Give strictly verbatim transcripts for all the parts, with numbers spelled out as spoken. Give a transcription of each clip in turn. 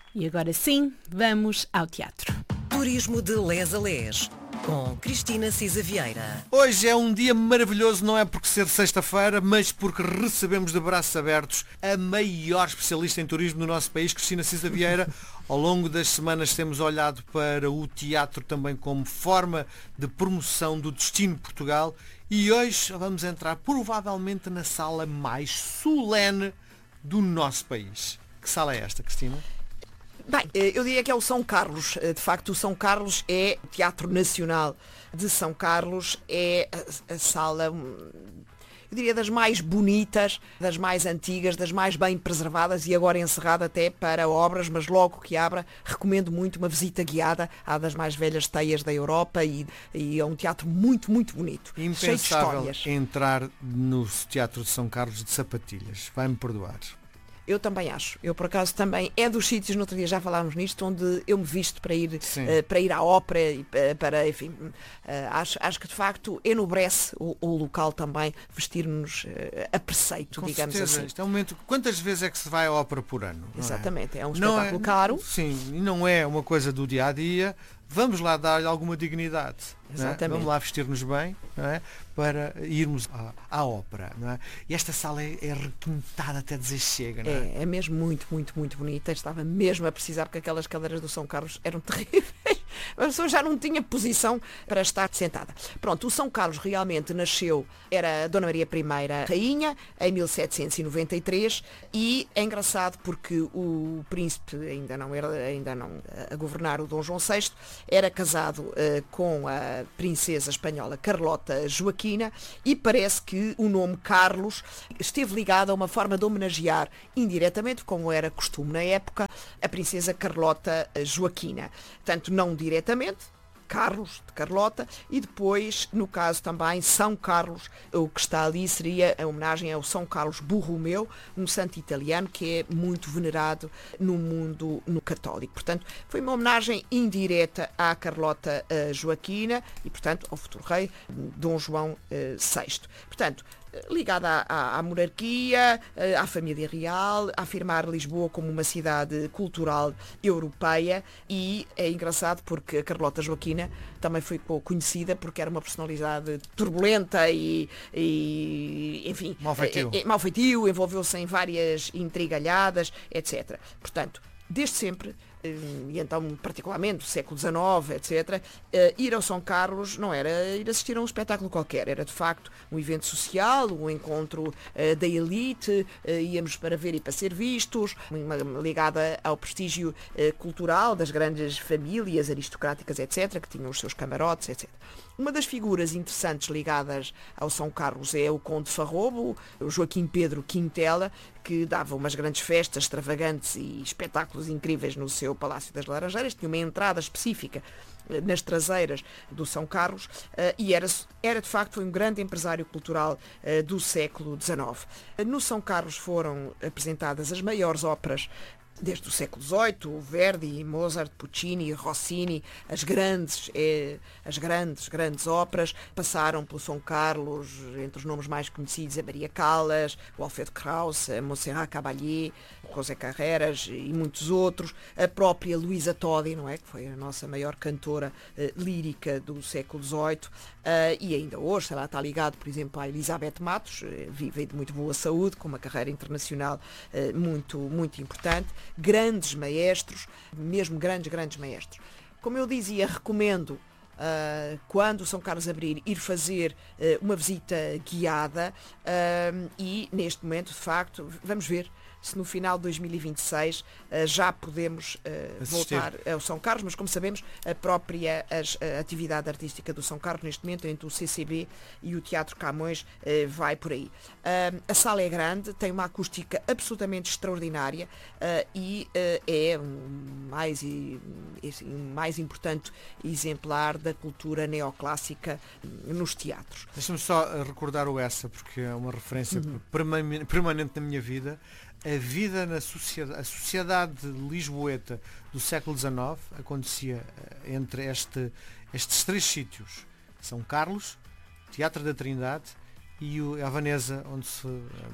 E agora sim, vamos ao teatro. Turismo de Les a Les, com Cristina Cisa Vieira. Hoje é um dia maravilhoso, não é porque ser sexta-feira, mas porque recebemos de braços abertos a maior especialista em turismo do nosso país, Cristina Cisa Vieira. Ao longo das semanas temos olhado para o teatro também como forma de promoção do destino Portugal e hoje vamos entrar provavelmente na sala mais solene do nosso país. Que sala é esta, Cristina? Bem, eu diria que é o São Carlos. De facto, o São Carlos é o Teatro Nacional de São Carlos, é a, a sala, eu diria, das mais bonitas, das mais antigas, das mais bem preservadas e agora encerrada até para obras, mas logo que abra, recomendo muito uma visita guiada à das mais velhas teias da Europa e, e é um teatro muito, muito bonito. Impensável cheio de histórias. Entrar no Teatro de São Carlos de sapatilhas. Vai-me perdoar. Eu também acho. Eu, por acaso, também é dos sítios, no outro dia já falámos nisto, onde eu me visto para ir, uh, para ir à ópera e uh, para, enfim, uh, acho, acho que de facto enobrece o, o local também vestir-nos uh, a preceito, Com digamos certeza. assim. Isto é um momento. Quantas vezes é que se vai à ópera por ano? Exatamente, é? é um Não espetáculo é, caro. Sim, e não é uma coisa do dia a dia. Vamos lá dar-lhe alguma dignidade. Exatamente. Não é? Vamos lá vestir-nos bem, não é? Para irmos à, à ópera. Não é? E esta sala é, é requintada até dizer chega. Não é? É, é mesmo muito, muito, muito bonita. Estava mesmo a precisar porque aquelas cadeiras do São Carlos eram terríveis. A pessoa já não tinha posição para estar sentada. Pronto, o São Carlos realmente nasceu, era a Dona Maria I rainha, em mil setecentos e noventa e três, e é engraçado porque o príncipe ainda não era ainda não a governar, o Dom João sexto, era casado uh, com a princesa espanhola Carlota Joaquina e parece que o nome Carlos esteve ligado a uma forma de homenagear indiretamente, como era costume na época, a princesa Carlota Joaquina. Tanto não diretamente, Carlos de Carlota, e depois, no caso também, São Carlos, o que está ali seria a homenagem ao São Carlos Borromeu, um santo italiano que é muito venerado no mundo no católico. Portanto, foi uma homenagem indireta à Carlota uh, Joaquina e, portanto, ao futuro rei Dom João uh, sexto. Portanto, ligada à, à, à monarquia, à família real, a afirmar Lisboa como uma cidade cultural europeia e é engraçado porque a Carlota Joaquina também foi conhecida porque era uma personalidade turbulenta e, e enfim, mal-feitio, é, é, mal-feitio, envolveu-se em várias intrigalhadas, etcétera. Portanto, desde sempre, e então particularmente do século dezenove, etcétera, ir ao São Carlos não era ir assistir a um espetáculo qualquer, era de facto um evento social, um encontro da elite, íamos para ver e para ser vistos, uma, ligada ao prestígio cultural das grandes famílias aristocráticas, etcétera, que tinham os seus camarotes, etcétera. Uma das figuras interessantes ligadas ao São Carlos é o Conde Farrobo, o Joaquim Pedro Quintela, que dava umas grandes festas extravagantes e espetáculos incríveis no seu Palácio das Laranjeiras, tinha uma entrada específica nas traseiras do São Carlos uh, e era, era de facto foi um grande empresário cultural uh, do século dezenove. No São Carlos foram apresentadas as maiores óperas desde o século dezoito, Verdi, Mozart, Puccini, Rossini, as grandes, eh, as grandes, grandes óperas passaram pelo São Carlos, entre os nomes mais conhecidos a Maria Callas, o Alfredo Kraus, a Montserrat Caballé, o José Carreras e muitos outros, a própria Luísa Todi, não é? Que foi a nossa maior cantora eh, lírica do século dezoito, eh, e ainda hoje, ela está ligado, por exemplo, à Elizabeth Matos, eh, vive de muito boa saúde, com uma carreira internacional eh, muito, muito importante. Grandes maestros, mesmo grandes, grandes maestros. Como eu dizia, recomendo, uh, quando o São Carlos abrir, ir fazer uh, uma visita guiada uh, e, neste momento, de facto, vamos ver se no final de dois mil e vinte e seis uh, já podemos uh, voltar ao São Carlos, mas como sabemos, a própria as, a atividade artística do São Carlos, neste momento, entre o C C B e o Teatro Camões, uh, vai por aí. Uh, a sala é grande, tem uma acústica absolutamente extraordinária uh, e uh, é um mais, e, um mais importante exemplar da cultura neoclássica nos teatros. Deixa-me só recordar o essa, porque é uma referência uhum. permanente na minha vida. A vida na sociedade, a sociedade lisboeta do século dezenove acontecia entre este, estes três sítios. São Carlos, Teatro da Trindade e a Veneza, onde se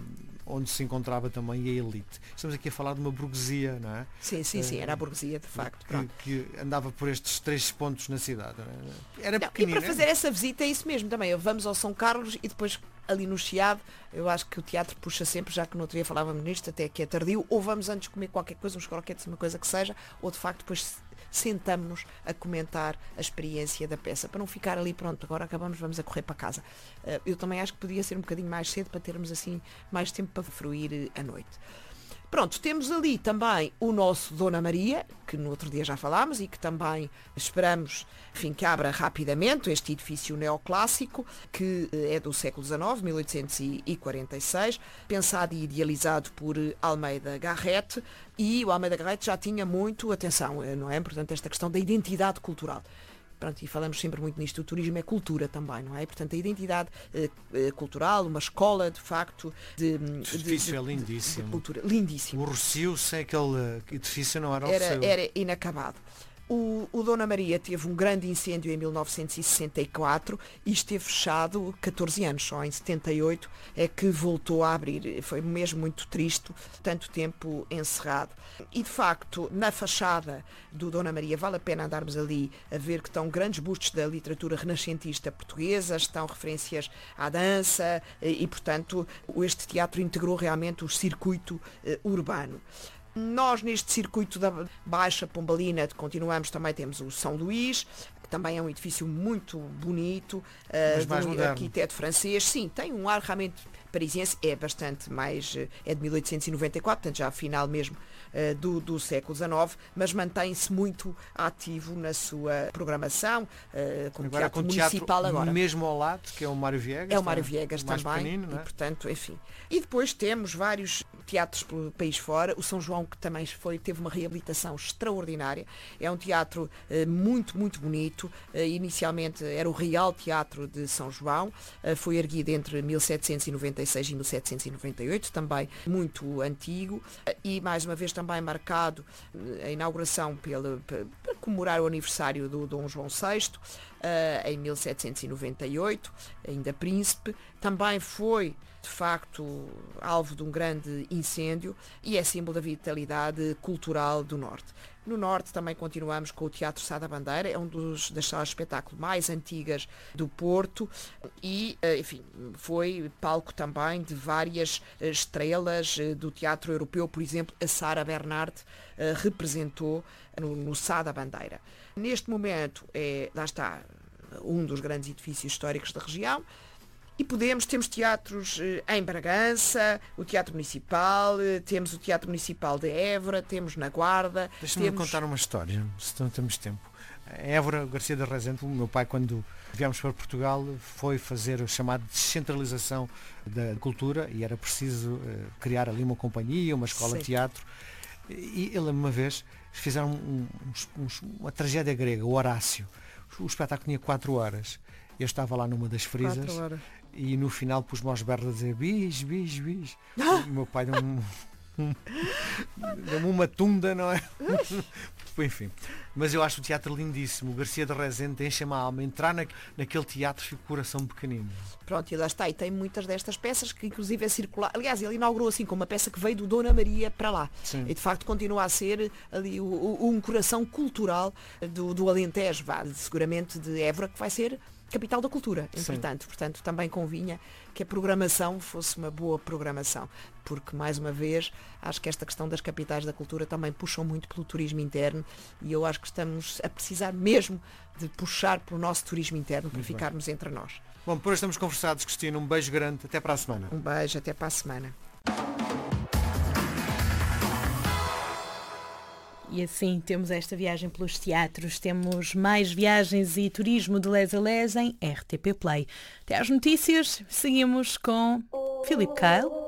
onde se encontrava também a elite. Estamos aqui a falar de uma burguesia, não é? Sim, sim, sim, era a burguesia, de facto. Que, que andava por estes três pontos na cidade. Não é? Era não, pequenina. E para fazer essa visita é isso mesmo também. Vamos ao São Carlos e depois ali no Chiado, eu acho que o teatro puxa sempre, já que no outro dia falávamos nisto, até que é tardio, ou vamos antes comer qualquer coisa, uns croquetes, uma coisa que seja, ou de facto depois sentamos-nos a comentar a experiência da peça, para não ficar ali, pronto, agora acabamos, vamos a correr para casa. Eu também acho que podia ser um bocadinho mais cedo para termos assim mais tempo para fruir a noite. Pronto, temos ali também o nosso Dona Maria, que no outro dia já falámos e que também esperamos, enfim, que abra rapidamente este edifício neoclássico, que é do século dezenove, mil oitocentos e quarenta e seis, pensado e idealizado por Almeida Garrett, e o Almeida Garrett já tinha muito atenção, não é? Portanto, esta questão da identidade cultural. Pronto, e falamos sempre muito nisto, o turismo é cultura também, não é? Portanto, a identidade eh, cultural, uma escola, de facto, de, o edifício de, é lindíssimo. De, de cultura. Lindíssimo. O Rocio, sei aquele edifício não era o era, seu. Era inacabado. O, o Dona Maria teve um grande incêndio em mil novecentos e sessenta e quatro e esteve fechado catorze anos, só em setenta e oito é que voltou a abrir. Foi mesmo muito triste, tanto tempo encerrado. E de facto, na fachada do Dona Maria, vale a pena andarmos ali a ver que estão grandes bustos da literatura renascentista portuguesa, estão referências à dança e, portanto, este teatro integrou realmente o circuito eh, urbano. Nós, neste circuito da Baixa Pombalina, continuamos, também temos o São Luís, que também é um edifício muito bonito, Mas mais uh, de um moderno. arquiteto francês. Sim, tem um ar realmente parisiense, é bastante mais, é de mil oitocentos e noventa e quatro, portanto já final mesmo uh, do, do século dezenove, mas mantém-se muito ativo na sua programação, uh, como agora, teatro com municipal teatro agora. mesmo ao lado, que é o Mário Viegas. É o Mário tá? Viegas mais também, pequenino, não é? e portanto, enfim. E depois temos vários teatros pelo país fora, o São João, que também foi, teve uma reabilitação extraordinária, é um teatro eh, muito, muito bonito, eh, inicialmente era o Real Teatro de São João, eh, foi erguido entre mil setecentos e noventa e seis e mil setecentos e noventa e oito, também muito antigo, eh, e mais uma vez também marcado eh, a inauguração pela, para comemorar o aniversário do Dom João sexto, Uh, em mil setecentos e noventa e oito, ainda príncipe, também foi de facto alvo de um grande incêndio e é símbolo da vitalidade cultural do Norte. No Norte também continuamos com o Teatro Sá da Bandeira, é um dos, das salas de espetáculo mais antigas do Porto e, enfim, foi palco também de várias estrelas do teatro europeu, por exemplo, a Sara Bernard uh, representou no, no Sá da Bandeira. Neste momento, é, lá está, um dos grandes edifícios históricos da região. E podemos, temos teatros em Bragança, o Teatro Municipal, temos o Teatro Municipal de Évora, temos na Guarda. Deixa-me temos... contar uma história, se não temos tempo. Em Évora, Garcia da Rezende, o meu pai, quando viemos para Portugal, foi fazer a chamada descentralização da cultura e era preciso uh, criar ali uma companhia, uma escola Sim. de teatro. E ele, uma vez, fizeram um, um, um, uma tragédia grega, o Horácio. O espetáculo tinha quatro horas. Eu estava lá numa das frisas e no final pus-me aos berros a dizer bis, bis, bis. Ah! O meu pai deu-me um, deu uma tunda, não é? Enfim. Mas eu acho o teatro lindíssimo. O Garcia de Rezende enche-me a alma. Entrar na, naquele teatro fica o coração pequenino. Pronto, e lá está. E tem muitas destas peças que inclusive é circular. Aliás, ele inaugurou assim com uma peça que veio do Dona Maria para lá. Sim. E de facto continua a ser ali o, o, um coração cultural do, do Alentejo, vá, seguramente de Évora, que vai ser capital da cultura, entretanto. Portanto, também convinha que a programação fosse uma boa programação, porque, mais uma vez, acho que esta questão das capitais da cultura também puxam muito pelo turismo interno e eu acho que estamos a precisar mesmo de puxar pelo nosso turismo interno para muito ficarmos bem entre nós. Bom, por hoje estamos conversados, Cristina. Um beijo grande. Até para a semana. Um beijo, até para a semana. E assim temos esta viagem pelos teatros, temos mais viagens e turismo de Les a Les em R T P Play. Até às notícias, seguimos com Filipe Kyle.